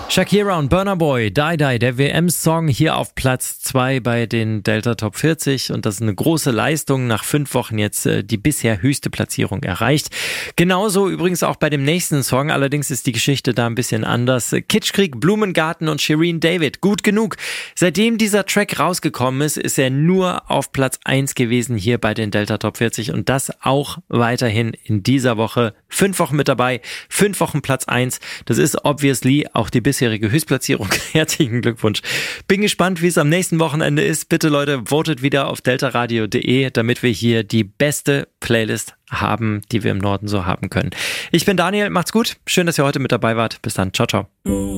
Shakira und Burna Boy, Die Die, der WM-Song hier auf Platz 2 bei den Delta Top 40 und das ist eine große Leistung, nach 5 Wochen jetzt die bisher höchste Platzierung erreicht. Genauso übrigens auch bei dem nächsten Song, allerdings ist die Geschichte da ein bisschen anders. Kitschkrieg, Blumengarten und Shirin David, gut genug. Seitdem dieser Track rausgekommen ist, ist er nur auf Platz 1 gewesen hier bei den Delta Top 40 und das auch weiterhin in dieser Woche. 5 Wochen mit dabei, 5 Wochen Platz 1. Das ist obviously auch die bisherige Höchstplatzierung. Herzlichen Glückwunsch. Bin gespannt, wie es am nächsten Wochenende ist. Bitte Leute, votet wieder auf deltaradio.de, damit wir hier die beste Playlist haben, die wir im Norden so haben können. Ich bin Daniel, macht's gut. Schön, dass ihr heute mit dabei wart. Bis dann. Ciao, ciao.